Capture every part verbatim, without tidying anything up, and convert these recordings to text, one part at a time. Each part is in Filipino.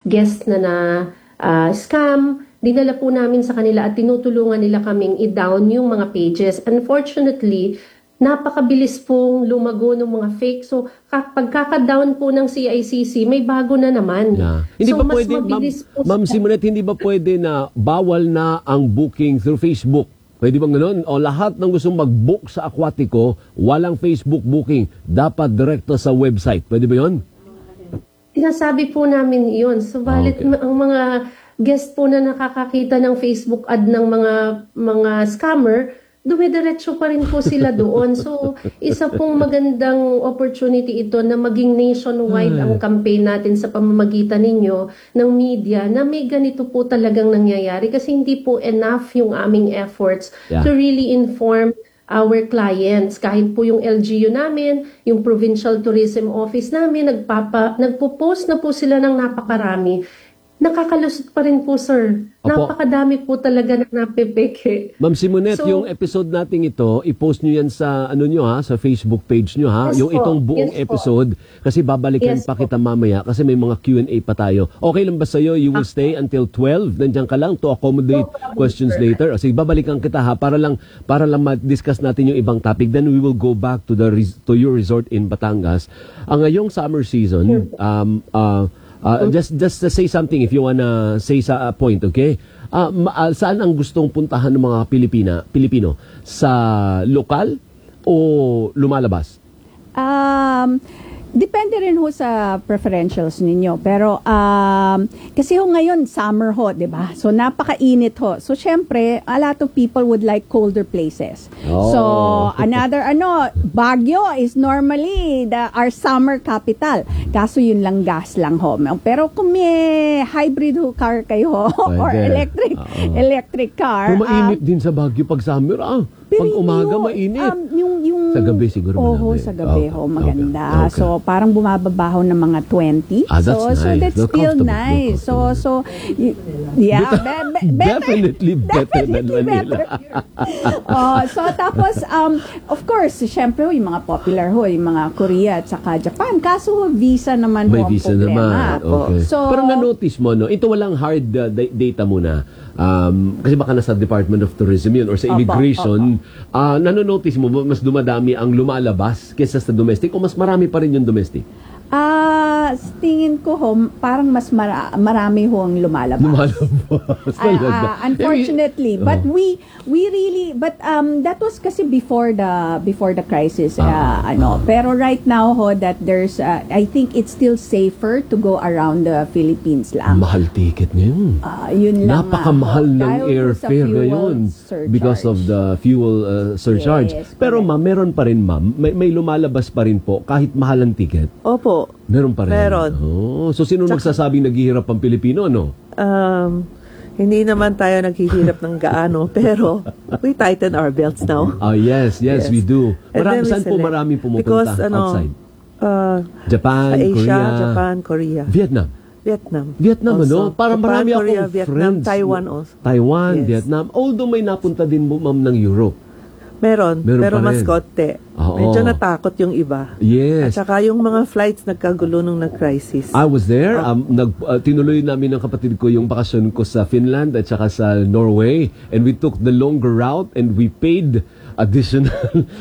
guest na na uh, scam, dinala po namin sa kanila at tinutulungan nila kaming i-down yung mga pages. Unfortunately, napakabilis pong lumago ng mga fake. So, pagkaka-down po ng C I C C, may bago na naman. Yeah. Hindi so, ba mas pwede, mabilis po. Ma'am Simonet, hindi ba pwede na bawal na ang booking through Facebook? Pwede bang ganoon? O lahat ng gustong mag-book sa Aquatico, walang Facebook booking, dapat direkto sa website. Pwede ba yun? Sinasabi po namin yun. So, balit Okay. ang mga guest po na nakakakita ng Facebook ad ng mga mga scammer, dumidiretso pa rin po sila doon. So, isa pong magandang opportunity ito na maging nationwide ang campaign natin sa pamamagitan ninyo ng media na may ganito po talagang nangyayari kasi hindi po enough yung aming efforts Yeah. to really inform our clients. Kahit po yung L G U namin, yung Provincial Tourism Office namin, nagpapa, nagpo-post na po sila ng napakarami. Nakakalusot pa rin po, sir. Opo. Napakadami po talaga na napipeke. Ma'am Simonet, So- yung episode nating ito, i-post nyo yan sa ano nyo ha, sa Facebook page nyo ha, Yes yung po. itong buong Yes po. episode kasi babalikan Yes pa po. kita mamaya kasi may mga Q and A pa tayo. Okay lang ba sa'yo? You will Ah. stay until twelve. Nandiyan ka lang to accommodate No problem, questions sir. later. Sige, babalikan kita ha para lang para lang ma-discuss natin yung ibang topic. Then we will go back to the res- to your resort in Batangas. Ang ngayong summer season, um uh, Uh, just just to say something if you wanna say sa uh, point, okay? Uh, ma- uh, saan ang gustong puntahan ng mga Pilipina, Pilipino? Sa lokal o lumalabas? Um, depende rin ho sa preferentials ninyo. Pero, um, kasi ho ngayon, summer ho, di ba? So, napakainit ho. So, syempre, a lot of people would like colder places. Oh. So, another, ano, Baguio is normally the, our summer capital. Kaso, yun lang gas lang ho. Pero, kung may hybrid ho car kayo ho, or Pwede. electric, Oo. electric car. Kung ah, mainit din sa Baguio pag summer, ah. pero Pag umaga, yun, mainit. um, yung, yung, Sa gabi siguro Oo, malaki. sa gabi Okay. ho, maganda. Okay. Okay. So, parang bumababaho ng mga twenty. Ah, that's so, so nice. that's They're still comfortable. nice. So, They're so, y- yeah, be- be- better. Definitely better than Definitely Manila. oh, so, tapos, um, of course, syempre ho, yung mga popular ho, yung mga Korea at saka Japan. Kaso ho, visa naman May ho ang visa problema. naman. Okay. So, Pero na-notice mo, no? Ito walang hard uh, da- data muna. Um, kasi baka nasa Department of Tourism yun or sa Opo, immigration. Ah, nanonotice mo ba mas dumadami ang lumalabas kaysa sa domestic o mas marami pa rin yung domestic? Ah, tingin ko ho, parang mas mara- marami ho ang lumalabas. Lumalabas Ah, talaga. ah, unfortunately, but Oh. we we really but um that was kasi before the before the crisis uh, Ah. ano, pero right now ho that there's uh, I think it's still safer to go around the Philippines lang. Mahal ticket ngayon. Ah, yun lang. Napakamahal ah, ho. ng Dahil po sa airfare fuel ngayon surcharge. because of the fuel uh, surcharge. Yes, Pero correct. ma'am, meron pa rin ma'am, may, may lumalabas pa rin po kahit mahal ang ticket. Opo. Meron pa rin. Meron. Oh, so sino magsasabing naghihirap ang Pilipino, ano? Um, hindi naman tayo naghihirap ng gaano, pero we tighten our belts now. Ah, yes, yes, Yes. we do. And Marami, then we saan po select. marami pumupunta Because, ano, outside? Uh, Japan, sa Asia, Korea, Japan, Korea. Vietnam. Vietnam. Vietnam, Also, ano? Para Japan, marami Korea, akong Vietnam, friends. Taiwan also. Taiwan, Yes. Vietnam. Although may napunta din mo, ma'am, ng Europe. Meron, Meron pero pa mas rin. konti. Oo. Medyo natakot yung iba. At Yes. saka yung mga flights nagkagulo nung nag-crisis. I was there. Oh. Um, nag, uh, tinuloy namin ng kapatid ko yung bakasyon ko sa Finland at saka sa Norway. And we took the longer route and we paid additional.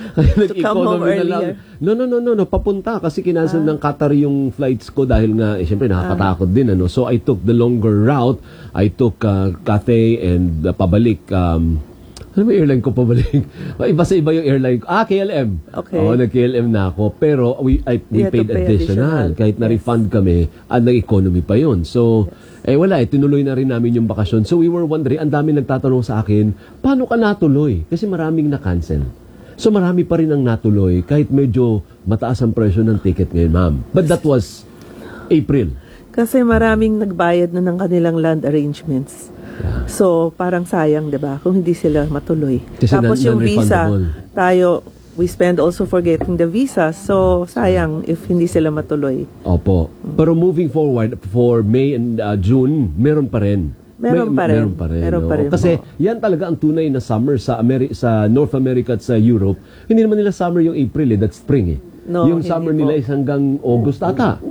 come home Nag-economy na lang. earlier. No, no, no, no, no. Papunta kasi kinansel ng Qatar yung flights ko dahil nga, eh, syempre nakakatakot din. Ano? So I took the longer route. I took uh, Cathay and uh, pabalik. Um, ano ba airline ko pabalik? Iba sa iba yung airline ko. Ah, K L M. Okay. Oo, nag-K L M na ako. Pero we, I, we You had to paid pay additional. additional. Kahit na-refund kami, at nag-economy pa yun. So, eh wala, eh, tinuloy na rin namin yung bakasyon. So we were wondering, ang dami nagtatanong sa akin, paano ka natuloy? Kasi maraming na-cancel. So marami pa rin ang natuloy, kahit medyo mataas ang presyo ng ticket ngayon, ma'am. But that was April. Kasi maraming nagbayad na ng kanilang land arrangements. Yeah. So, parang sayang, di ba? Kung hindi sila matuloy. Kasi Tapos non- yung visa, non-refundable. tayo, we spend also for getting the visa. So, sayang if hindi sila matuloy. Opo. Pero moving forward, for May and uh, June, meron pa rin. Meron May- pa rin. Meron pa rin. Meron no? pa rin Kasi po. yan talaga ang tunay na summer sa Ameri- sa North America at sa Europe. Hindi naman nila summer yung April eh, that's spring eh. No, yung hindi summer po. nila is hanggang August ata.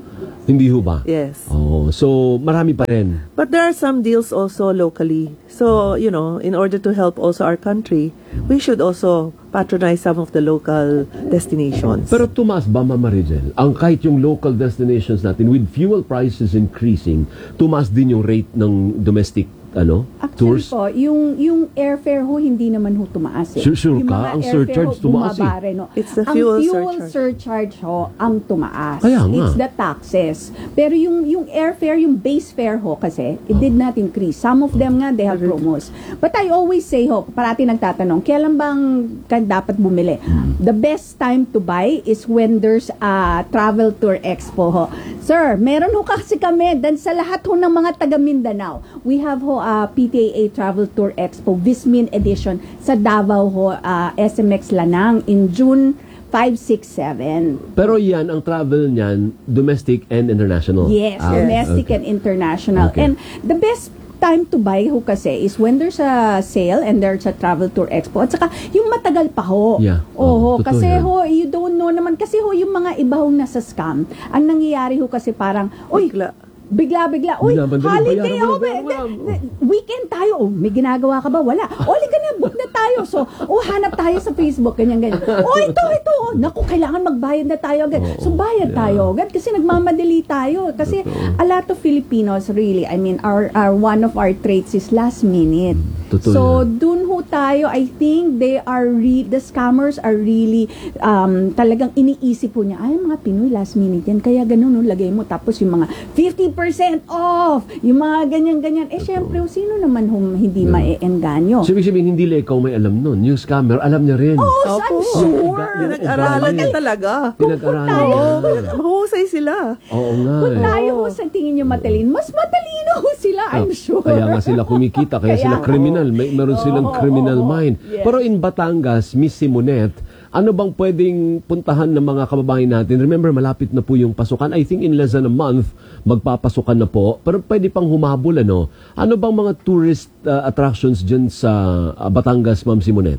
Hindi ho ba? Yes. Oh, so marami pa rin. But there are some deals also locally. So, you know, in order to help also our country, we should also patronize some of the local destinations. Pero tumaas ba, Mama Rizal, ang kahit yung local destinations natin, with fuel prices increasing, tumaas din yung rate ng domestic ano Actually tours? po, yung, yung airfare ho, hindi naman ho tumaas eh. Sure- sure Yung ka? mga Ang airfare surcharge ho, tumaas eh. bumaba rin, no? It's the ang fuel fuel surcharge. surcharge ho, ang tumaas. Kaya nga. It's the taxes. Pero yung, yung airfare, yung base fare ho kasi, it did not increase. Some of them nga, they have promos. But I always say ho, parati nagtatanong, kailan bang ka dapat bumili? The best time to buy is when there's a travel tour expo ho. Sir, meron ho kasi kami, dan sa lahat ho ng mga taga Mindanao, we have ho a P T A A Travel Tour Expo Vismin Edition sa Davao ho, uh, S M X Lanang in June five, six, seven. Pero yan, ang travel niyan, domestic and international. Yes, Ah, domestic okay. and international. Okay. And the best time to buy ho kasi is when there's a sale and there's a travel tour expo. At saka yung matagal pa ho. Yeah. Oo, Oh, totoo kasi yan. ho, you don't know naman. Kasi ho, yung mga iba hong nasa scam, ang nangyayari ho kasi parang, uy, Bigla. bigla-bigla, uy, Binabandaling, holiday, bayaran mo oh, na, bayaran mo na. de- de- weekend tayo, oh, may ginagawa ka ba? Wala. O, ka na, book na tayo. So, oh, hanap tayo sa Facebook, ganyan, ganyan. Oh, ito, ito, oh, naku, kailangan magbayad na tayo agad. So, bayad tayo agad kasi nagmamadali tayo. Kasi a lot of Filipinos really, I mean, our, our one of our traits is last minute. Totoo So, yan. dun ho tayo, I think they are, re- the scammers are really, um, talagang iniisip po niya, ay, mga Pinoy, last minute yan. Kaya ganun, no, lagay mo. Tapos yung mga fifty percent off, yung mga ganyan-ganyan. Eh, syempre, sino naman hum, hindi ma-enganyo? So, ibig sabihin, hindi lang ikaw may alam nun. Yung scammer, alam niya rin. Oh, Opo. I'm sure. Pinag-aralan niya talaga. Pinag-aralan tayo- niya. Mahusay sila. Oo nga Kung eh. tayo ho sa tingin nyo matalino, mas matalino ho sila, I'm sure. Kaya nga sila kumikita, kaya, Kaya sila nga. criminal. May meron silang Oo, criminal oo, mind. yes. Pero in Batangas, Miss Simonette, ano bang pwedeng puntahan ng mga kababayan natin? Remember, malapit na po yung pasukan. I think in less than a month, magpapasukan na po. Pero pwede pang humabol, ano? Ano bang mga tourist uh, attractions dyan sa uh, Batangas, Ma'am Simonette?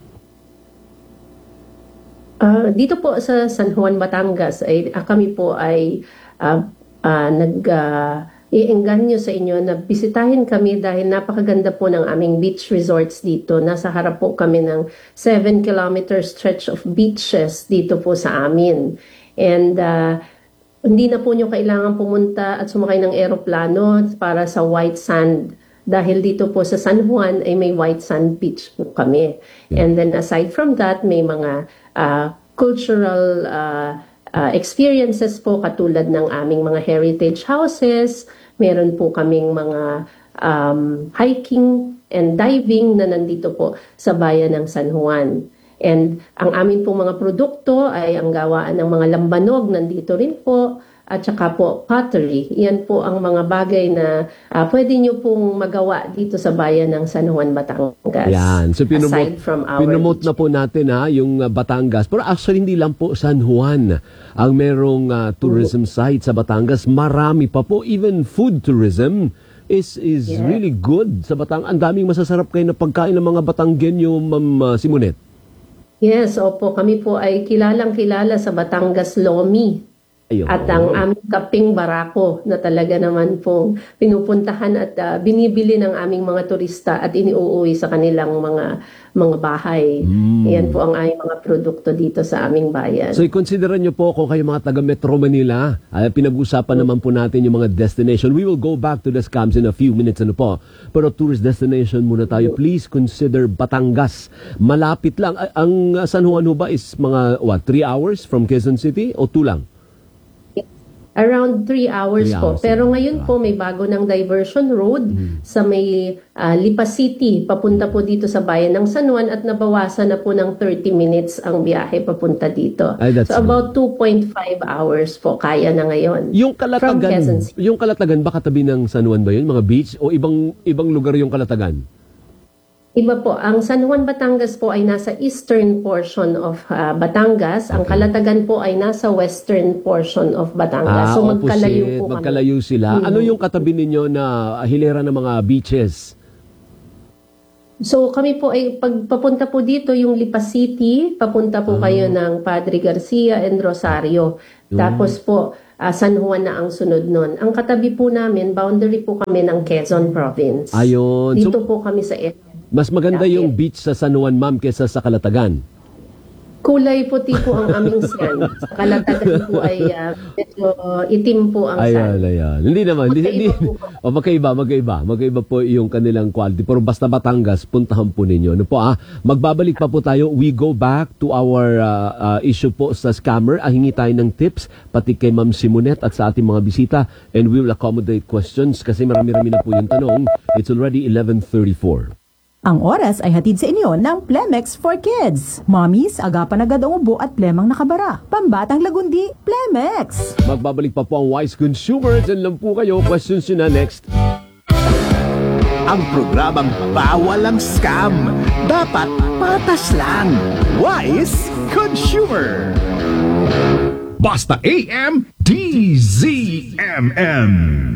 Ah, dito po sa San Juan, Batangas, ay ah, kami po ay ah, ah, nag ah, iengganyo sa inyo na bisitahin kami dahil napakaganda po ng aming beach resorts dito. Nasa harap po kami ng seven kilometer stretch of beaches dito po sa amin. And ah, hindi na po nyo kailangan pumunta at sumakay ng eroplano para sa white sand. Dahil dito po sa San Juan ay may white sand beach po kami. And then aside from that, may mga uh, cultural uh, uh, experiences po katulad ng aming mga heritage houses. Meron po kaming mga um, hiking and diving na nandito po sa bayan ng San Juan. And ang amin pong mga produkto ay ang gawaan ng mga lambanog nandito rin po. At saka po pottery. Yan po ang mga bagay na uh, pwede nyo pong magawa dito sa bayan ng San Juan, Batangas. Yan. So, aside pinomote, from our pinomote na po natin ha, yung uh, Batangas. Pero actually, hindi lang po San Juan ang merong uh, tourism site sa Batangas. Marami pa po. Even food tourism is is Yeah. really good sa Batangas. Ang daming masasarap kayo na pagkain ng mga Batanggenyo, Ma'am uh, Simonette. Yes, opo. Kami po ay kilalang kilala sa Batangas Lomi. Ayun. At ang aming kaping barako na talaga naman pong pinupuntahan at uh, binibili ng aming mga turista at iniuuwi sa kanilang mga mga bahay. Yan po ang aming mga produkto dito sa aming bayan. So, i-consideran nyo po kung kayo mga taga Metro Manila. Uh, pinag-usapan naman po natin yung mga destination. We will go back to the scams in a few minutes. Ano po. Pero tourist destination muna tayo. Please consider Batangas. Malapit lang. A- Ang uh, San Juan ho ba is mga, what, three hours from Quezon City o two lang? Around three hours Three po. hours, Pero diba? ngayon po may bago ng diversion road sa may ah, Lipa City. Papunta po dito sa bayan ng San Juan at nabawasan na po ng thirty minutes ang biyahe papunta dito. Ay, that's So good. about two point five hours po kaya na ngayon. Yung From Kalatagan, Quezon City. yung Kalatagan ba katabi ng San Juan ba yun? Mga beach o ibang ibang lugar yung Kalatagan? Iba po, ang San Juan, Batangas po ay nasa eastern portion of ah, Batangas. Ang Kalatagan po ay nasa western portion of Batangas. Ah, so magkalayo opposite. po kami. Magkalayo sila. Ano yung katabi ninyo na hilera ng mga beaches? So kami po ay pagpapunta po dito yung Lipa City, papunta po kayo ng Padre Garcia and Rosario. Tapos po ah, San Juan na ang sunod nun. Ang katabi po namin, boundary po kami ng Quezon Province. Ayun. So, Dito po kami sa area. mas maganda Dati. yung beach sa San Juan, ma'am, kesa sa Calatagan. Kulay puti po ang aming sand. Sa Calatagan po ay ah, medyo itim po ang Ayan, sand. ayan. Hindi naman. Hindi, hindi. Magkaiba po. O, magkaiba, magkaiba. Magkaiba po yung kanilang quality. Pero basta Batangas, puntahan po ninyo. Ano po ah, magbabalik pa po tayo. We go back to our uh, uh, issue po sa scammer. Ah, hingi tayo ng tips, pati kay Ma'am Simonet at sa ating mga bisita. And we will accommodate questions kasi marami-rami na po yung tanong. It's already eleven thirty-four. Ang oras ay hatid sa inyo ng Plemex for Kids. Mommies, agapan agad ang ubo at plemang nakabara. Pambatang lagundi, Plemex! Magbabalik pa po ang Wise Consumer. Diyan lang po kayo. Questions yun na next. Ang programang bawal ang scam. Dapat patas lang. Wise Consumer. Basta A M D Z M M.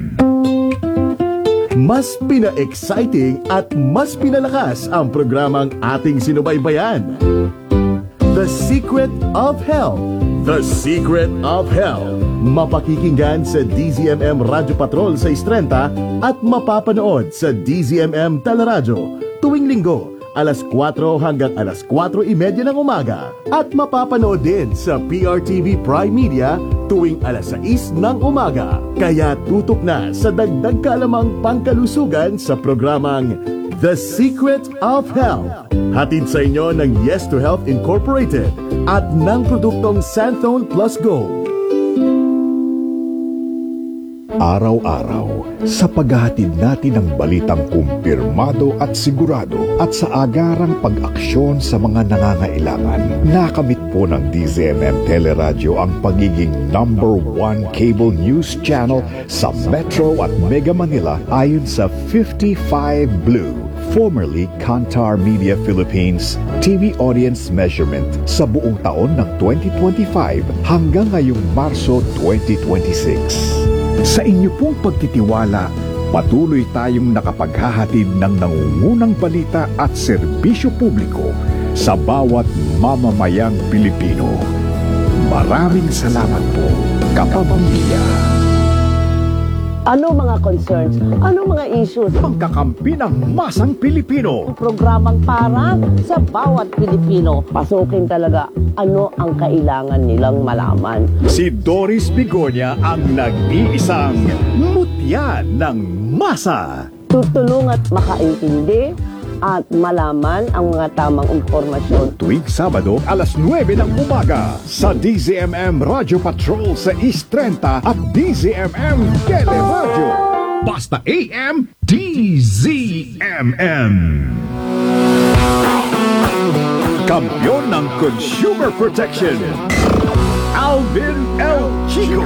Mas pina-exciting at mas pinalakas ang programang ating sinubaybayan. The Secret of Health. The Secret of Health. Mapakikinggan sa D Z M M Radio Patrol sa Istrenta at mapapanood sa D Z M M Teleradyo tuwing linggo alas kwatro hanggang alas kwatro imedya ng umaga at mapapanood din sa P R T V Prime Media tuwing alas sais ng umaga. Kaya tutok na sa dagdag kalamang pangkalusugan sa programang The Secret of Health. Hatid sa inyo ng Yes to Health Incorporated at ng produktong Santhone Plus Gold. Araw-araw, sa paghahatid natin ng balitang kumpirmado at sigurado at sa agarang pag-aksyon sa mga nangangailangan, nakamit po ng D Z M M Teleradyo ang pagiging number one cable news channel sa Metro at Mega Manila ayon sa fifty-five Blue, formerly Kantar Media Philippines T V audience measurement sa buong taon ng twenty twenty-five hanggang ngayong Marso twenty twenty-six. Sa inyo pong pagtitiwala, patuloy tayong nakapaghahatid ng nangungunang balita at serbisyo publiko sa bawat mamamayang Pilipino. Maraming salamat po, kapamilya. Ano mga concerns? Ano mga issues? Pagkakampi ng masang Pilipino. Programang para sa bawat Pilipino. Pasukin talaga ano ang kailangan nilang malaman. Si Doris Bigonya ang nag-iisang mutya ng masa. Tutulong at makaintindi at malaman ang mga tamang impormasyon. Tuwing Sabado, alas nuwebe ng umaga sa D Z M M Radio Patrol sa East Trenta at D Z M M Teleradio. Basta A M D Z M M. Kampiyon ng Consumer Protection, Alvin L. Chico.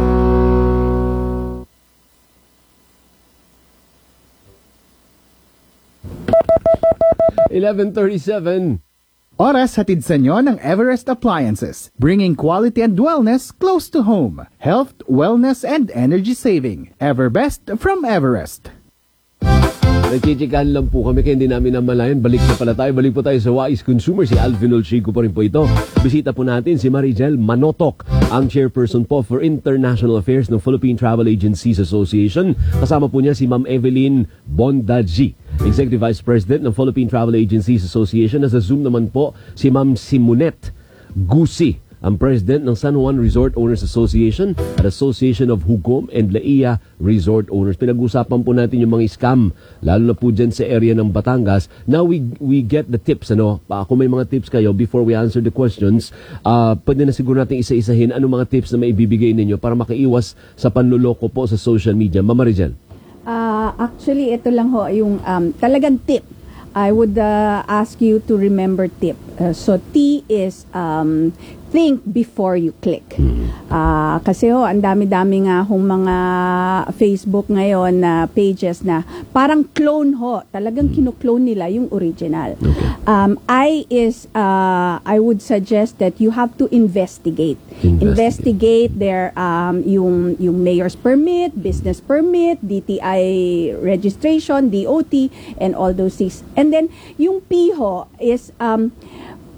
eleven thirty-seven. Oras hatid sa inyo ng Everest Appliances, bringing quality and wellness close to home. Health, wellness, and energy saving. Everbest from Everest. Nagchichikahan lang po kami kaya hindi namin namalayan. Balik na pala tayo. Balik po tayo sa Wise Consumer. Si Alvin Olchico pa rin po ito. Bisita po natin si Marigel Manotok, ang chairperson po for International Affairs ng Philippine Travel Agencies Association. Kasama po niya si Ma'am Evelyn Bondaji, Executive Vice President ng Philippine Travel Agencies Association. Nasa Zoom naman po si Ma'am Simonet Gusi, ang President ng San Juan Resort Owners Association at Association of Hugom and Laia Resort Owners. Pinag-usapan po natin yung mga scam, lalo na po dyan sa area ng Batangas. Now we we get the tips. Ano? Pa, kung may mga tips kayo, before we answer the questions, uh, pwede na siguro natin isa-isahin ano mga tips na maibibigay ninyo para makaiwas sa panluloko po sa social media. Mama Rigel. Uh, actually, ito lang ho, yung um, talagang tip. I would uh, ask you to remember tip. Uh, so, T is um, think before you click. Uh, kasi ho, ang dami-dami nga hong mga Facebook ngayon na pages na parang clone ho. Talagang kino-clone nila yung original. Um, I is, uh, I would suggest that you have to investigate. Investigate, investigate their, um, yung, yung mayor's permit, business permit, D T I registration, D O T, and all those things. And then, yung P ho is, um,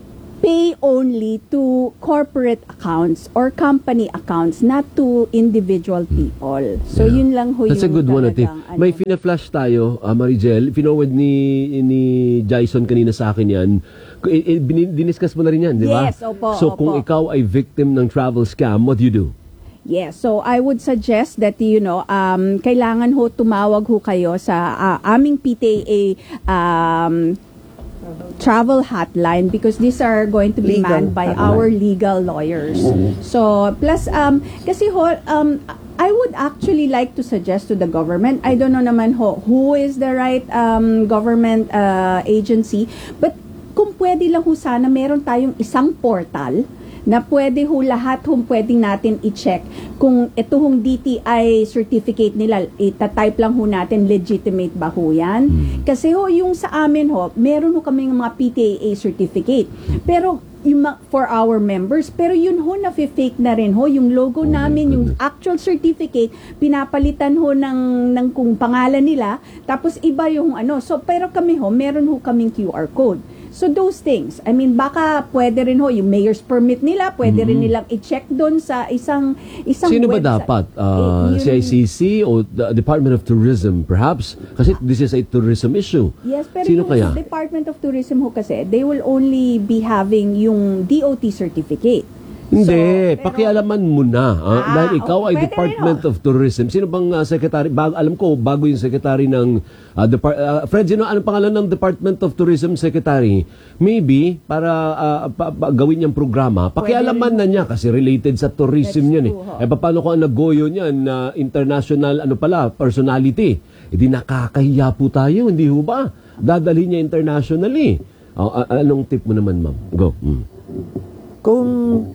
pay only to corporate accounts or company accounts, not to individual people. So Yeah. yun lang ho That's a yung good one, ate. talagang, ano. May fina-flash tayo, uh, Marigel. Pinowed ni, ni Jason kanina sa akin yan. I- i- bini- Diniscuss mo na rin yan, di ba? Yes, opo, So opo. kung ikaw ay victim ng travel scam, what do you do? Yes, so I would suggest that, you know, um, kailangan ho tumawag ho kayo sa ah, aming P T A um, travel hotline because these are going to be Legal manned by hotline. our legal lawyers. So, plus, um, kasi ho, um, I would actually like to suggest to the government, I don't know naman ho, who is the right um, government uh, agency, but kung pwede lang ho sana, meron tayong isang portal na pwede ho lahat hong pwede natin i-check kung ito hong D T I certificate nila, ita-type lang ho natin legitimate ba ho yan. Kasi ho, yung sa amin ho, meron ho kaming mga P T A A certificate. Pero yung ma- for our members, pero yun ho na-fake na rin ho, yung logo namin, yung actual certificate, pinapalitan ho ng, ng kung pangalan nila, tapos iba yung ano. So, pero kami ho, meron ho kaming Q R code. So those things, I mean, baka pwede rin ho, yung mayor's permit nila, pwede rin nilang i-check doon sa isang isang Sino ba website. dapat? Uh, Eh, C I C C o the Department of Tourism perhaps? Kasi this is a tourism issue. Yes, pero Sino yung kaya? Department of Tourism ho kasi, they will only be having yung D O T certificate. Hindi, So, pero- pakialaman mo na. ah, Ah, dahil ikaw okay, ay pwede Department rin, of Tourism. Sino bang uh, secretary? Bag, alam ko, bago yung secretary ng... Uh, Depart- uh, Fred, sino, anong pangalan ng Department of Tourism Secretary? Maybe, para uh, pa, pa, gawin niyang programa, pakialaman na niya kasi related sa tourism That's yan eh. true, ho. Eh, paano ko ang naggoyo niyan na international, ano pala, personality? Eh, di nakakahiya po tayo, hindi ho ba? Dadali niya internationally. Uh, uh, anong tip mo naman, ma'am? Go. Mm. Kung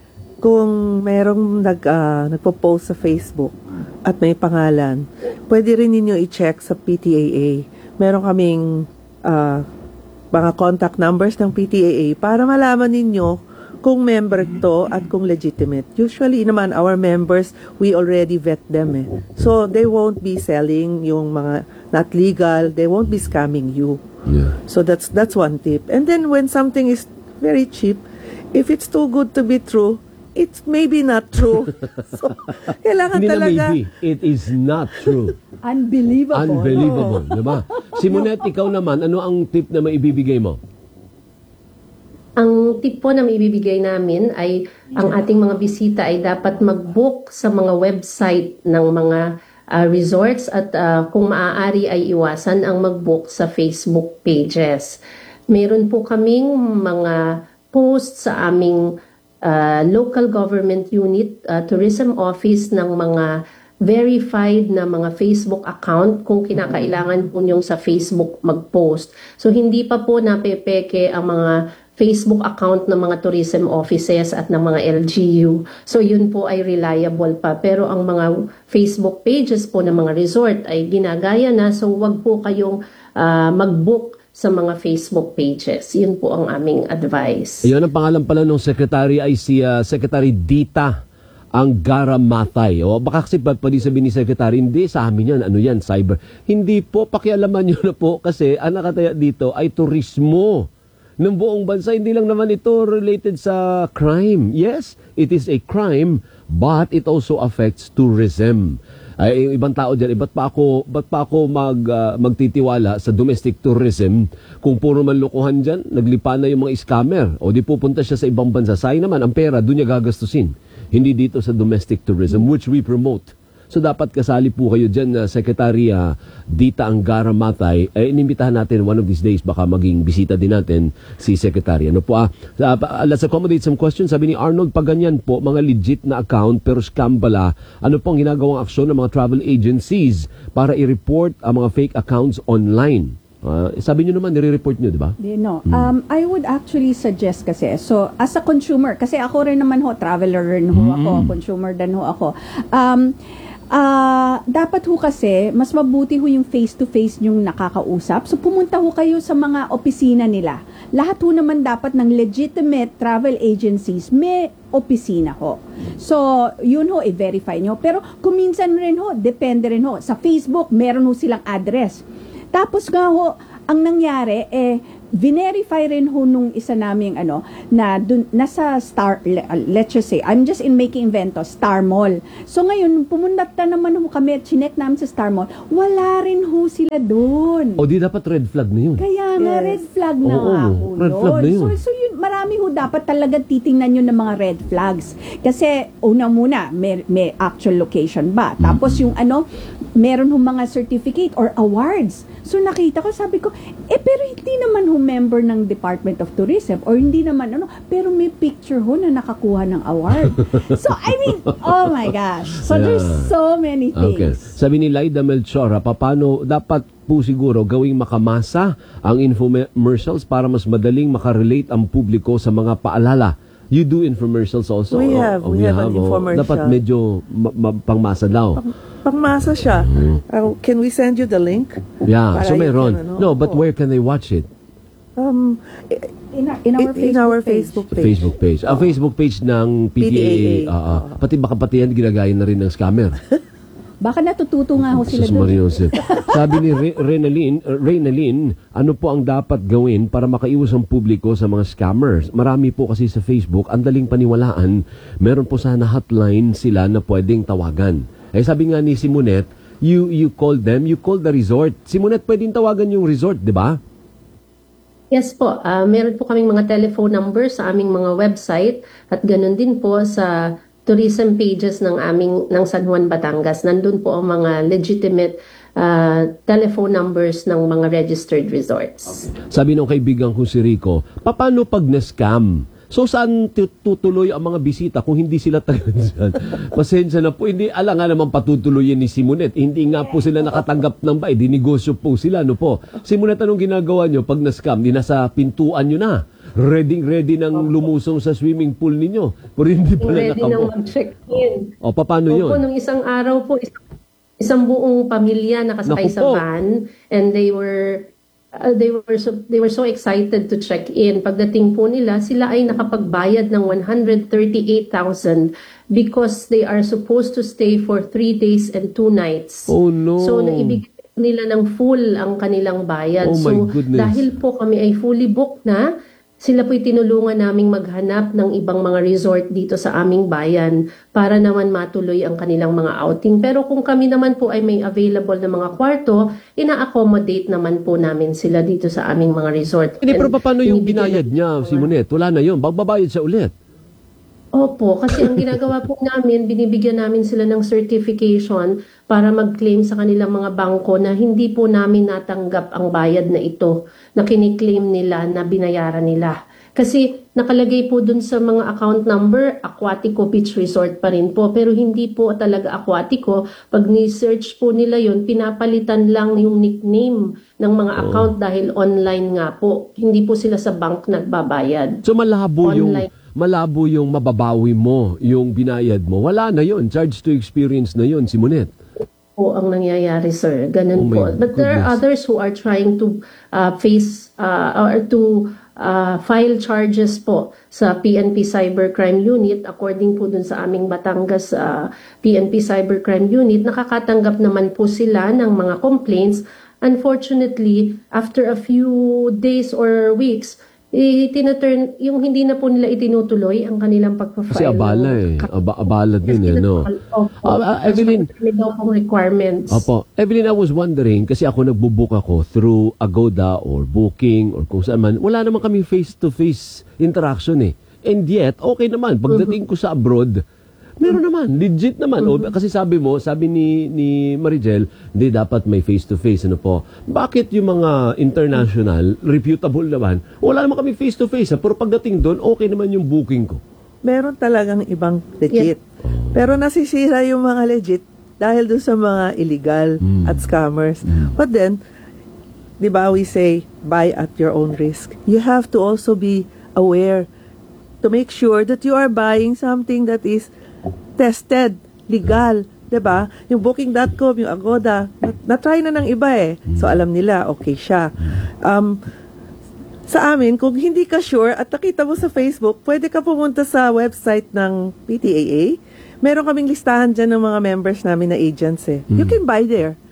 kung merong nag ah, nagpo-post sa Facebook at may pangalan, pwede rin ninyo i-check sa P T A A. Meron kaming ah, mga contact numbers ng P T A A para malaman ninyo kung member to at kung legitimate. Usually naman, our members, we already vet them eh. So, they won't be selling yung mga not legal, they won't be scamming you. Yeah. So that's that's one tip. And then when something is very cheap, if it's too good to be true, it's maybe not true. So kailangan Hindi na talaga. maybe. It is not true. Unbelievable. Unbelievable. Diba? Si Monette, ikaw naman, ano ang tip na maibibigay mo? Ang tip po na maibibigay namin ay ang ating mga bisita ay dapat mag-book sa mga website ng mga uh, resorts at uh, kung maaari ay iwasan ang mag-book sa Facebook pages. Meron po kaming mga post sa aming uh, local government unit, uh, tourism office ng mga verified na mga Facebook account kung kinakailangan po niyong sa Facebook mag-post. So hindi pa po napepeke ang mga Facebook account ng mga tourism offices at ng mga L G U. So yun po ay reliable pa. Pero ang mga Facebook pages po ng mga resort ay ginagaya na. So wag po kayong uh, mag-book sa mga Facebook pages. Yun po ang aming advice. Ayun, ang pangalan pala ng secretary ay si uh, Secretary Dita Angara Matay. O baka kasi pa pwede sabihin ni Secretary, hindi sa amin yan, ano yan, cyber. Hindi po, pakialaman nyo na po kasi ang nakataya dito ay turismo ng buong bansa. Hindi lang naman ito related sa crime. Yes, it is a crime, but it also affects tourism. Ay, yung ibang tao dyan, eh, ba't pa ako, ba't pa ako mag, uh, magtitiwala sa domestic tourism kung puro manlukuhan dyan, naglipa na yung mga scammer o di pupunta siya sa ibang bansa. Sayang naman, ang pera, doon niya gagastusin. Hindi dito sa domestic tourism, which we promote. So dapat kasali po kayo dyan, uh, Secretary uh, Dita Angara Matay. Eh, inimbitahan natin one of these days, baka maging bisita din natin si Secretary. Ano po ah, uh, let's accommodate some questions. Sabi ni Arnold, pag ganyan po, mga legit na account pero scam pala, ano po ang ginagawang aksyon ng mga travel agencies para i-report ang mga fake accounts online? Uh, sabi nyo naman, nire-report nyo, di ba? Di, no. Um, I would actually suggest kasi, so as a consumer, kasi ako rin naman ho, traveler rin ho ako, consumer din ho ako. Um, uh, dapat ho kasi, mas mabuti ho yung face-to-face yung nakakausap. So pumunta ho kayo sa mga opisina nila. Lahat ho naman dapat ng legitimate travel agencies may opisina ho. So, yun ho, i-verify nyo. Pero kung minsan rin ho, depende rin ho. Sa Facebook, meron ho silang address. Tapos nga ho, ang nangyari, eh, verify rin ho nung isa naming ano na dun, nasa Star le- uh, let's just say I'm just in making invento Star Mall. So ngayon pumunta na naman ho kami at chinek namin sa Star Mall, wala rin ho sila doon. O di dapat red flag na yun. Kaya nga Yes. red flag na Oo, nga oo. ho Red flag na yun. So, so yun, marami ho dapat talaga titingnan yun ng mga red flags. Kasi una muna, may, may actual location ba? Tapos yung ano, meron ho mga certificate or awards. So nakita ko, sabi ko, eh pero hindi naman ho member ng Department of Tourism or hindi naman ano, pero may picture ho na nakakuha ng award. So I mean, oh my gosh. So there's Yeah. so many Okay. things. Sabi ni Laida Melchor, ha, paano dapat po siguro gawing makamasa ang infomercials para mas madaling makarelate ang publiko sa mga paalala? You do infomercials also? We Oh, have. oh, We have an oh. infomercial. Dapat medyo ma- ma- pangmasa daw. Pangmasa siya. Uh, can we send you the link? Yeah, Para so you meron. can, ano, No, but oo. where can they watch it? Um, In our, in our, in, in our Facebook page. Facebook page. Ang Facebook page ng P T A A. P T A A. ah, ah. Pati baka pati yan ginagaya na rin ng scammer. Baka natututo nga ho sila Jesus doon. Maria Joseph. Sabi ni Re- Reynalyn, uh, Reynalyn, ano po ang dapat gawin para makaiwas ang publiko sa mga scammers? Marami po kasi sa Facebook, ang daling paniwalaan, meron po sana hotline sila na pwedeng tawagan. Eh sabi nga ni Simonet, you you call them, you call the resort. Simonet, pwedeng tawagan yung resort, di ba? Yes po, ah, meron po kaming mga telephone number sa aming mga website at ganun din po sa tourism pages ng aming ng San Juan, Batangas. Nandun po ang mga legitimate ah, telephone numbers ng mga registered resorts. Sabi ng kaibigan ko si Rico, paano pag na-scam? So saan tu- tutuloy ang mga bisita kung hindi sila tayo dyan? Pasensya na po, hindi ala nga naman patutuloyin ni Simonet. Hindi nga po sila nakatanggap ng bay, dinegosyo po sila, no po. Simonet, anong ginagawa nyo pag na-scam? Di nasa pintuan nyo na. Ready ready nang lumusong sa swimming pool ninyo. Pero hindi pala Ready nang nakabo. mag-check-in. O, paano Opo, yun? nung isang araw po, isang, isang buong pamilya nakasakay Naku sa po. van and they were uh, they were so they were so excited to check in. Pagdating po nila, sila ay nakapagbayad ng one hundred thirty-eight thousand because they are supposed to stay for three days and two nights. Oh no. So naibigay nila ng full ang kanilang bayad. Oh my so goodness. dahil po kami ay fully booked na, sila po'y tinulungan naming maghanap ng ibang mga resort dito sa aming bayan para naman matuloy ang kanilang mga outing. Pero kung kami naman po ay may available na mga kwarto, ina-accommodate naman po namin sila dito sa aming mga resort. Hindi, pero And paano yung binibigyan binayad namin niya, ng mga- Simonet? Wala na yun. Bagbabayad siya ulit. Opo, kasi ang ginagawa po namin, binibigyan namin sila ng certification para mag-claim sa kanilang mga bangko na hindi po namin natanggap ang bayad na ito na kiniklaim nila na binayaran nila. Kasi nakalagay po dun sa mga account number, Aquatico Beach Resort pa rin po. Pero hindi po talaga Aquatico. Pag ni-search po nila yon, pinapalitan lang yung nickname ng mga account dahil online nga po. Hindi po sila sa bank nagbabayad. So malabo yung Online. malabo yung mababawi mo, yung binayad mo. Wala na yun. Charge to experience na yun, Simonet. Po ang nangyayari, sir. Ganun Oh po. my But there are goodness. others who are trying to uh, face uh, or to uh, file charges po sa P N P Cybercrime Unit. According po dun sa aming Batangas uh, P N P Cybercrime Unit, nakakatanggap naman po sila ng mga complaints. Unfortunately, after a few days or weeks, itinaturn, yung hindi na po nila itinutuloy ang kanilang pagpa-file. Kasi abala eh. Aba, abala din eh, no? Opo. Ah, ah, Evelyn. May daw pong requirements. Opo. Evelyn, I was wondering, kasi ako nagbubook ako through Agoda or Booking or kung saan man, wala naman kami face-to-face interaction eh. And yet, okay naman. Pagdating ko sa abroad, meron naman, legit naman. O, kasi sabi mo, sabi ni, ni Marigel, hindi dapat may face-to-face. Ano po? Bakit yung mga international, reputable naman, wala naman kami face-to-face. Ha? Pero pagdating doon, okay naman yung booking ko. Meron talagang ibang legit. Pero nasisira yung mga legit dahil doon sa mga illegal at scammers. But then, di ba we say, buy at your own risk. You have to also be aware to make sure that you are buying something that is tested, legal, 'di ba? Yung booking dot com, yung Agoda, na- na-try na ng iba eh. So alam nila, okay siya. Um, sa amin, kung hindi ka sure at nakita mo sa Facebook, pwede ka pumunta sa website ng P T A A. Meron kaming listahan dyan ng mga members namin na agents eh. You can buy there.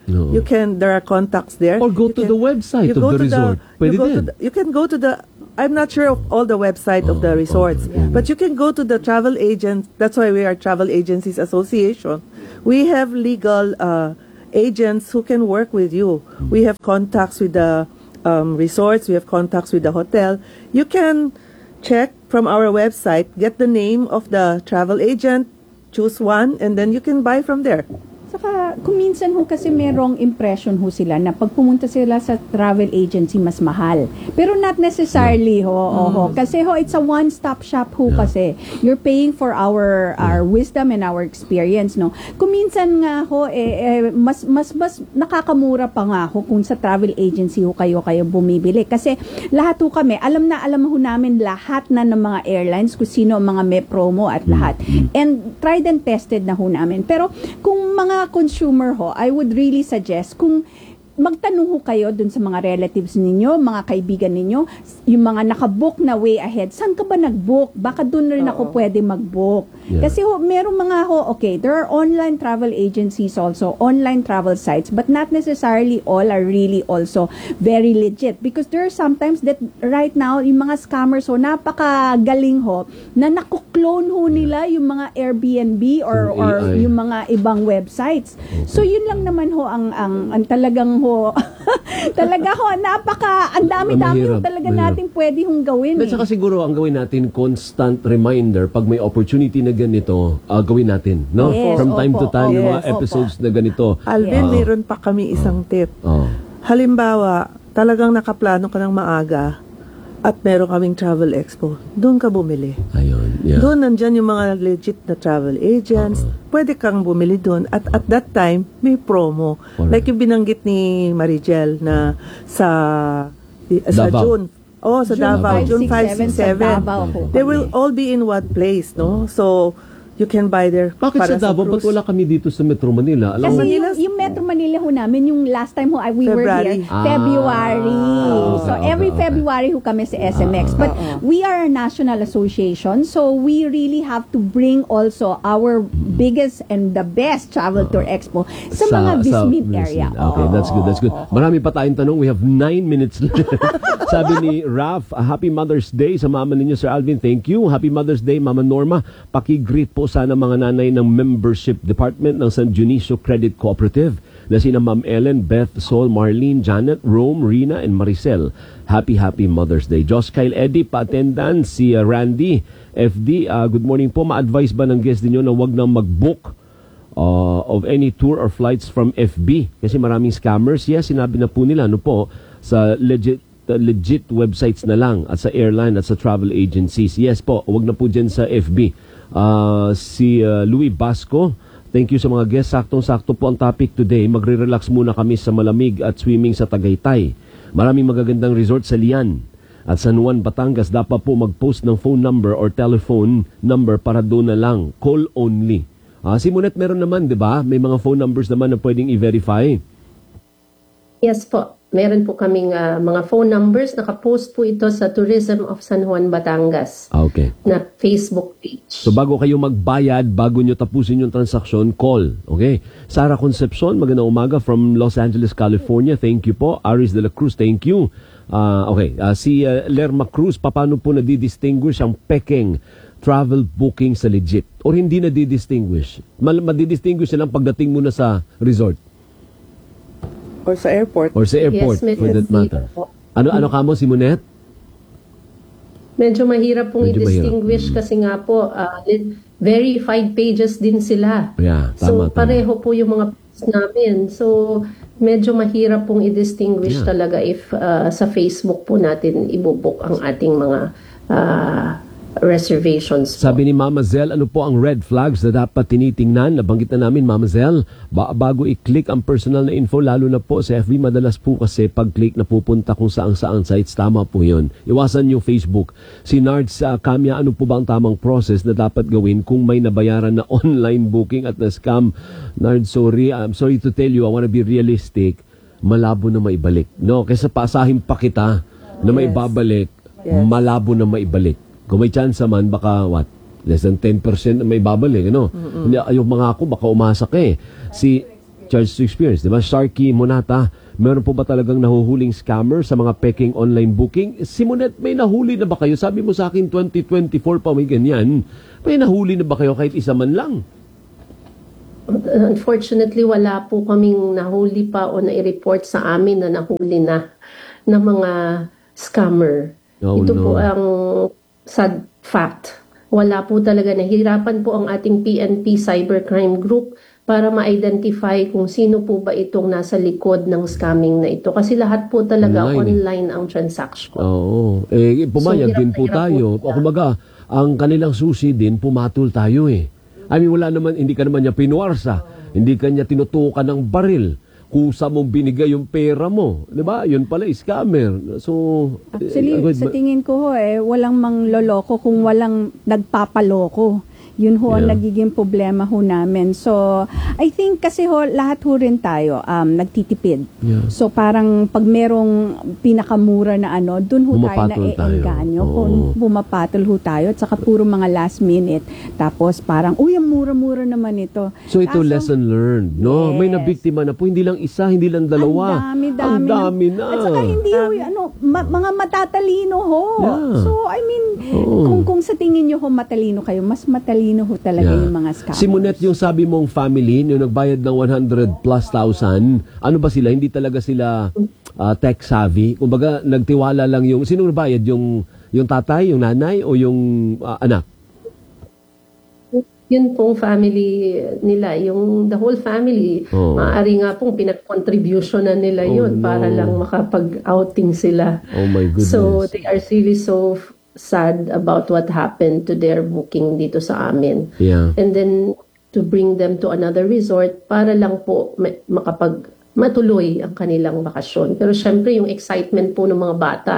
No. You can, there are contacts there. Or go You to can- the website you of go the to resort. you Pwede go to din. the- You can go to the, I'm not sure of all the website of the Oh, resorts, okay. but you can go to the travel agent. That's why we are Travel Agencies Association. We have legal uh, agents who can work with you. We have contacts with the um, resorts. We have contacts with the hotel. You can check from our website, get the name of the travel agent, choose one, and then you can buy from there. Saka, kung minsan ho kasi merong impression ho sila na pag pumunta sila sa travel agency, mas mahal. Pero not necessarily ho, oh, ho. Kasi ho, it's a one-stop shop ho kasi. You're paying for our our wisdom and our experience, no? Kung minsan nga ho, eh, eh, mas, mas, mas nakakamura pa nga ho kung sa travel agency ho kayo kayo bumibili. Kasi lahat ho kami, alam na alam ho namin lahat na ng mga airlines, kung sino ang mga may promo at lahat. And tried and tested na ho namin. Pero kung mga consumer ho, I would really suggest kung magtanong ho kayo dun sa mga relatives ninyo, mga kaibigan ninyo, yung mga nakabook na way ahead, saan ka ba nagbook? Baka dun rin ako pwede magbook. Yeah. Kasi ho, meron mga ho, okay, there are online travel agencies also, online travel sites, but not necessarily all are really also very legit. Because there are sometimes that right now, yung mga scammers ho, napakagaling ho, na nakuklone ho nila yung mga Airbnb or, Yung or A I. yung mga ibang websites. So yun lang naman ho ang, ang, ang talagang ho, talaga ho, napaka, ang dami-dami ho Mahirap, talaga mahirap. natin pwede hong gawin. At Eh. saka siguro ang gawin natin, constant reminder, pag may opportunity na ganito, uh, gawin natin. No? Yes, From time opo, to time, yung opo, mga opo. episodes na ganito. Alvin, Ah. mayroon pa kami isang tip. Oh. Halimbawa, talagang nakaplano ka ng maaga at meron kaming travel expo. Doon ka bumili. Ayun. Yeah. Doon nandyan yung mga legit na travel agents. Pwede kang bumili doon. At at that time, may promo. Alright. Like yung binanggit ni Marigel na sa di- sa Davao. June. Oh, sa June Davao. five, June six, five, seven six, sa seven. Davao ho They kami. will all be in one place, no? So, you can buy there Bakit para sa Davao? Ba't cruise. wala kami dito sa Metro Manila? Alam Kasi mo, yung, Manila- yung Metro Manila ho namin, yung last time ho I- we were February. here, Ah, February. okay, So okay, every okay. February ho kami sa S M X. But we are a national association, so we really have to bring also our biggest and the best travel tour expo sa, mga Bismit area. Okay, Oo, that's good, that's good. oo, oo. Marami pa tayong tanong. We have nine minutes left. Sabi ni Raf, a happy Mother's Day sa mama ninyo, Sir Alvin. Thank you. Happy Mother's Day, Mama Norma. Paki-greet po sana mga nanay ng membership department ng San Dionisio Credit Cooperative na sina Ma'am Ellen, Beth, Sol, Marlene, Janet, Rome, Rina, and Maricel. Happy, happy Mother's Day. Josh Kyle Eddie, pa-attendant, si uh, Randy, F D, uh, good morning po. Ma-advise ba ng guest ninyo na wag nang mag-book uh, of any tour or flights from F B? Kasi maraming scammers. Yes, sinabi na po nila, ano po, sa legit uh, legit websites na lang at sa airline at sa travel agencies. Yes po, wag na po dyan sa F B. Uh, si uh, Louis Basco, thank you sa mga guests. Saktong-sakto po ang topic today. Magre-relax muna kami sa malamig at swimming sa Tagaytay. Maraming magagandang resort sa Lian at San Juan, Batangas. Dapat po mag-post ng phone number or telephone number para doon na lang. Call only. Ah, si Monet meron naman, di ba? May mga phone numbers naman na pwedeng i-verify. Yes po. Meron po kaming ah, mga phone numbers. Nakapost po ito sa Tourism of San Juan, Batangas Ah, okay. na Facebook page. So bago kayo magbayad, bago nyo tapusin yung transaksyon, call. Okay? Sara Concepcion, magandang umaga from Los Angeles, California. Thank you po. Aris de la Cruz, thank you. Ah, okay. Ah, si uh, Lerma Cruz, paano po nadidistinguish ang peking travel booking sa legit? Or hindi nadidistinguish? Mal- madidistinguish na lang pagdating mo na sa resort Or sa airport. or sa airport, Yes, for that medyo matter. po. Ano ano ka mo, si Monet? Medyo mahirap pong Medyo i-distinguish kasi nga po, ah, li- verified pages din sila. Yeah, So, tama, tama. pareho po yung mga posts namin. So, medyo mahirap pong i-distinguish Yeah. talaga if ah, sa Facebook po natin ibubuk ang ating mga ah, reservations po. Sabi ni Mama Zell, ano po ang red flags na dapat tinitingnan? Nabanggit na namin, Mama Zell, ba- bago i-click ang personal na info, lalo na po sa F B, madalas po kasi pag-click na pupunta kung saan-saan sites, tama po yun. Iwasan yung Facebook. Si Nards uh, Kamya, ano po ba ang tamang process na dapat gawin kung may nabayaran na online booking at na-scam? Nards, sorry, I'm sorry to tell you, I wanna be realistic, malabo na maibalik. No, kaysa pasahin pa kita na maibabalik, Yes. malabo na maibalik. Kung may chance man, baka what? Less than ten percent na may babalik, ano? Hindi, yung mga ako, baka umasa ka eh. Si, Charge to Experience, di ba? Sharky Monata, meron po ba talagang nahuhuling scammer sa mga peking online booking? Simonet, may nahuli na ba kayo? Sabi mo sa akin, twenty twenty-four pa may ganyan. May nahuli na ba kayo kahit isa man lang? Unfortunately, wala po kaming nahuli pa o na-report sa amin na nahuli na ng mga scammer. Oh, Ito no. po ang sad fact. Wala po talaga. Nahirapan po ang ating P N P Cybercrime Group para ma-identify kung sino po ba itong nasa likod ng scamming na ito. Kasi lahat po talaga Online. online ang transaction. Oo. Eh, pumayag So, din po hirap na hirap tayo. po O sila. kumbaga, ang kanilang susi din, pumatol tayo eh. I mean, wala naman, hindi ka naman niya pinuwarsa. Hindi ka niya tinutukan ng baril. Kusa mong binigay yung pera mo. Di ba? Yun pala, scammer. So, Actually, eh, sa tingin ko ho, eh, walang mangloloko kung walang nagpapaloko. Yun ho ang Yeah. nagiging problema ho namin. So, I think kasi ho, lahat ho rin tayo um, nagtitipid. Yeah. So, parang pag merong pinakamura na ano, dun ho tayo Pumapatol tayo. na-e-engganyo. Oo. Kung bumapatol ho tayo, at saka puro mga last minute. Tapos parang, uy, ang mura-mura naman ito. So ito Kaso, lesson learned, no? May Yes. nabiktima na po, hindi lang isa, hindi lang dalawa. Ang dami, dami. Ang dami na. At saka hindi ho, ano, ma- mga matatalino ho. Yeah. So, I mean, Oo. kung kung sa tingin nyo ho matalino kayo, mas matalino ho talaga Yeah. yung mga scammers. Simonet, yung sabi mong family, yung nagbayad ng one hundred plus thousand, ano ba sila? Hindi talaga sila ah, tech savvy? Kumbaga, nagtiwala lang yung, sino nagbayad? Yung, yung tatay, yung nanay, o yung ah, anak? Yun pong family nila, yung the whole family, Oh. maaari nga pong pinag-contribution na nila Oh, yun no. para lang makapag-outing sila. Oh my goodness. So, they are really so f- sad about what happened to their booking dito sa amin. Yeah. And then, to bring them to another resort para lang po ma- makapag matuloy ang kanilang bakasyon. Pero syempre, yung excitement po ng mga bata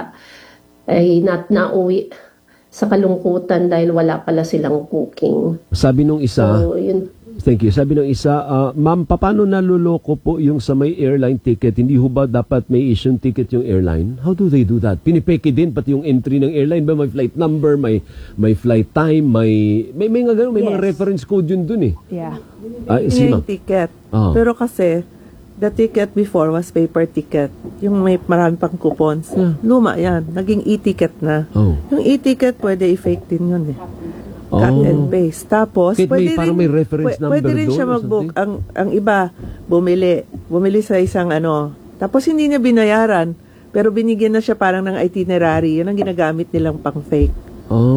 ay not nauwi sa kalungkutan dahil wala pala silang booking. Sabi nung isa, So, yun. thank you. Sabi nung isa, ah, ma'am, paano naluloko po yung sa may airline ticket? Hindi ho ba dapat may issue ticket yung airline? How do they do that? Pinipeke din pati yung entry ng airline ba? May flight number, may may flight time, may may may, mga ganun, may mga Yes. reference code yun dun eh. Yeah. Ah, Yun sige, yung ma'am. ticket. Ah. Pero kasi, the ticket before was paper ticket. Yung may marami pang coupons. Yeah. Luma yan. Naging e-ticket na. Oh. Yung e-ticket, pwede i-fake din yun eh. Oh. Cut and paste. Tapos, Kahit may- pwede parang rin, may reference pwe- number pwede rin doon siya or mag-book. something? Ang, ang iba, bumili. Bumili sa isang ano. Tapos hindi niya binayaran. Pero binigyan na siya parang ng itinerary. Yun ang ginagamit nilang pang-fake.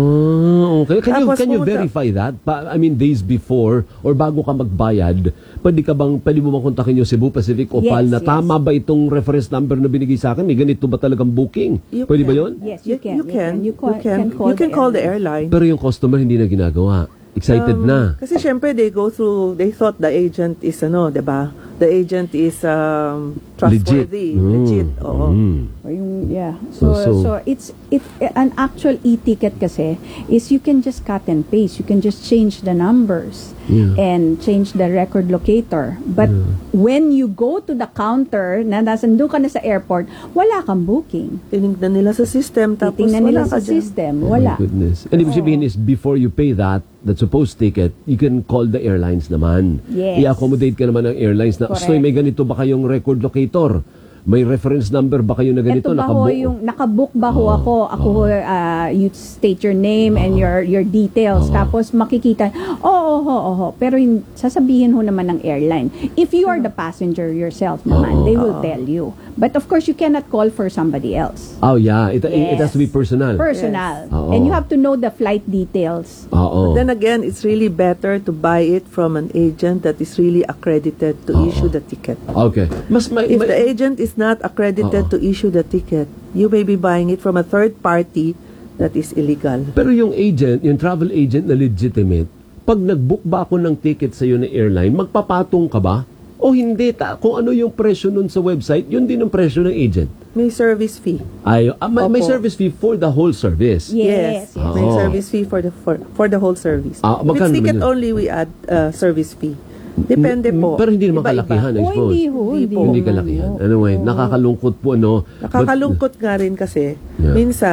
Oh, okay. Can you, Tapos can you pumunta- verify that? Pa, I mean, days before or bago ka magbayad, pwede ka bang, pwede mo bang kontakin yung Cebu Pacific Opal Yes, na yes. tama ba itong reference number na binigay sa akin? May ganito ba talagang booking? You Pwede ba can. yun? Yes, you can. You can. You can, You can, call, you can the call the airline. airline. Pero yung customer hindi na ginagawa. Excited Um, na. Kasi syempre they go through, they thought the agent is ano, 'di ba? The agent is um, trustworthy, Mm. legit. Oo. Mm. Or yung, yeah. So, So- so, so- it's it an actual e-ticket kasi is you can just cut and paste. You can just change the numbers Yeah. and change the record locator. But when you go to the counter na nasan doon ka na sa airport, wala kang booking. Tinignan nila sa system tapos Titingnan wala nila ka sa dyan. system, Oh wala. my goodness. And ibig sabihin is before you pay that, that supposed ticket, you can call the airlines naman. Yes. I-accommodate ka naman ng airlines na, Correct. Stoy, may ganito ba kayong record locator? May reference number ba kayo na ganito? Ito ba ho Nakabook? yung nakabook ba ho Oo, ako? Ako ho, uh, you state your name and your your details. Oo. Tapos makikita, oo, oo, oo. Pero yung, sasabihin ho naman ng airline. If you are the passenger yourself naman, Oo. they will tell you. But of course, you cannot call for somebody else. Oh yeah, it, it has to be Yes. personal. Personal. Yes. Oo. And you have to know the flight details. Oo. Then again, it's really better to buy it from an agent that is really accredited to Oo. issue the ticket. Okay. Mas may, If may- the agent is not accredited Oo. to issue the ticket, you may be buying it from a third party that is illegal. pero yung agent, yung travel agent na legitimate, pag nag-book ba ako ng ticket sa iyo na airline, magpapatong ka ba? O hindi? Ta, kung ano yung presyo nun sa website, yun din ang presyo ng agent. May service fee. Ay, ah, may, may Opo. service fee for the whole service. Yes. yes. May Oo. service fee for the for, for the whole service. Ah, If magkano it's ticket naman yun? only, we add uh, service fee. Depende Mm, po. Pero hindi naman Iba-iba. kalakihan, I Oh, suppose. hindi ho. Hindi Hindi, po. Hindi naman kalakihan. ho. Anyway, nakakalungkot po, ano. But- Nakakalungkot nga rin kasi, Yeah. minsan,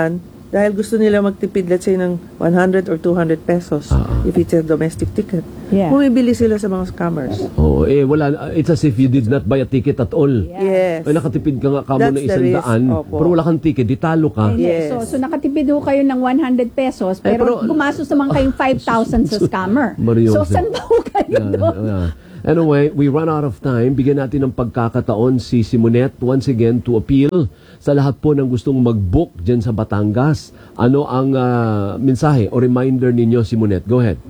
dahil gusto nila magtipid, let's say, ng one hundred or two hundred pesos if it's a domestic ticket. Yeah. Bumibili sila sa mga scammers. Oh, eh wala, it's as if you did not buy a ticket at all. Yes. Ay, nakatipid ka nga kamo That's na the isang risk. daan, Opo. pero wala kang ticket, di talo ka. Hindi. Yes. So, so nakatipid ho kayo ng one hundred pesos, Eh, pero, pero- gumastos naman kayong five thousand sa scammer. Mario, So, saan ba ho kayo Yeah, doon? yeah. Anyway, we run out of time. Bigyan natin ng pagkakataon si Simonette once again to appeal sa lahat po ng gustong mag-book dyan sa Batangas. Ano ang ah, mensahe o reminder ninyo, Simonette? Go ahead.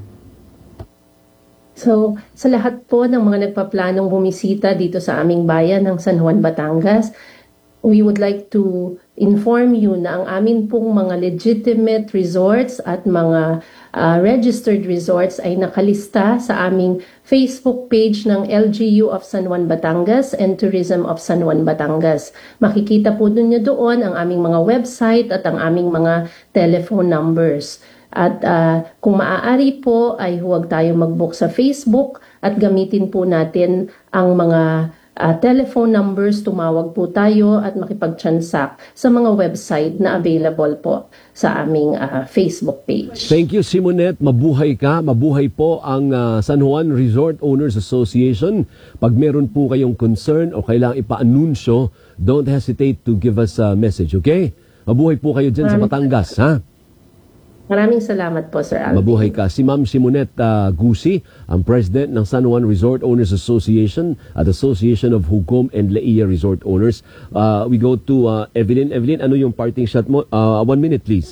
So, sa lahat po ng mga nagpaplanong bumisita dito sa aming bayan ng San Juan, Batangas, we would like to inform you na ang amin pong mga legitimate resorts at mga uh, registered resorts ay nakalista sa aming Facebook page ng L G U of San Juan, Batangas and Tourism of San Juan, Batangas. Makikita po ninyo doon ang aming mga website at ang aming mga telephone numbers. At uh, kung maaari po ay huwag tayo mag-book sa Facebook at gamitin po natin ang mga uh, telephone numbers, tumawag po tayo at makipag-transact sa mga website na available po sa aming uh, Facebook page. Thank you, Simonette. Mabuhay ka. Mabuhay po ang ah, San Juan Resort Owners Association. Pag meron po kayong concern o kailangang ipa-anunsyo, don't hesitate to give us a message, okay? Mabuhay po kayo dyan sa Batangas, ha? Maraming salamat po, Sir Alvin. Mabuhay ka. Si Ma'am Simonette uh, Gusi, ang President ng San Juan Resort Owners Association at Association of Hugom and Laia Resort Owners. Uh, we go to uh, Evelyn. Evelyn, ano yung parting shot mo? Uh, one minute, please.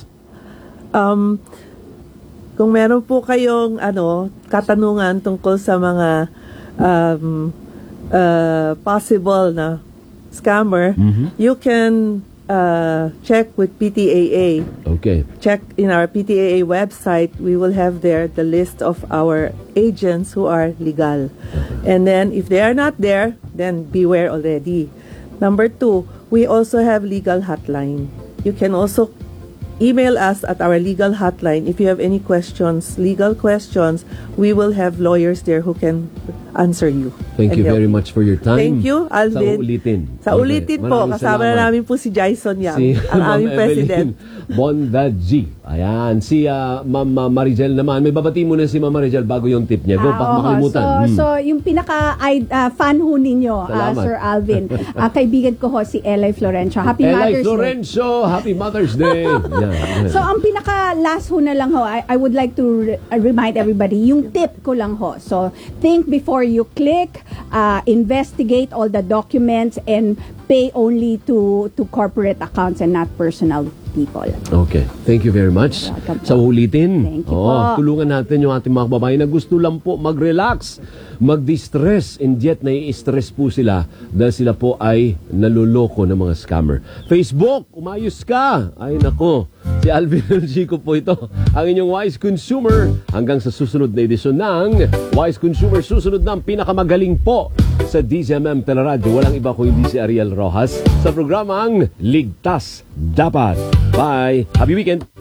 Um, kung meron po kayong ano, katanungan tungkol sa mga um, uh, possible na scammer, you can uh, check with P T A A. Okay. Check in our P T A A website. We will have there the list of our agents who are legal. And then if they are not there, then beware already. Number two, we also have legal hotline. You can also email us at our legal hotline if you have any questions, legal questions. We will have lawyers there who can answer you. Thank and you help very much for your time. Thank you, Alvin. Sa ulitin. Sa ulitin po, Maraming kasama salamat. na namin po si Jason Yang, Si ang Ma'am aming president. Evelyn Bondaji. Ayan. Si uh, Ma'am uh, Maricel naman. May babati muna si Ma'am Maricel bago yung tip niya. Go, Ah, baka oo. makalimutan. So, Hmm. so yung pinaka I- ah, fan ho ninyo, ah, Salamat. Sir Alvin, ah, kaibigan ko ho si Eli Florencio. Happy Eli Mother's Day. Florencio, Happy Mother's Day. Yan. So, ang pinaka last ho na lang ho, I, I would like to re- uh, remind everybody, yung tip ko lang ho. So, think before you click, uh, investigate all the documents, and pay only to to corporate accounts and not personal people. Okay. Thank you very much. Welcome po. Sa ulitin. Thank you Oo, po. tulungan natin yung ating mga kababayan na gusto lang po mag-relax, mag-distress, and yet nai-stress po sila dahil sila po ay naluloko ng mga scammer. Facebook, umayos ka! Ay nako, si Alvin Chico po ito, ang inyong Wise Consumer. Hanggang sa susunod na edisyon ng Wise Consumer, susunod ng pinakamagaling po sa D Z M M Teleradyo. Walang iba kung hindi si Ariel Rojas sa programang Ligtas Dapat. Bye! Happy weekend!